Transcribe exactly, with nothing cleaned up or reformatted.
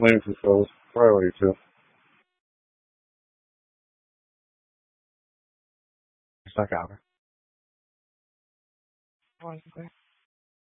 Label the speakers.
Speaker 1: waiting for fellas. Probably later too. It's like hour.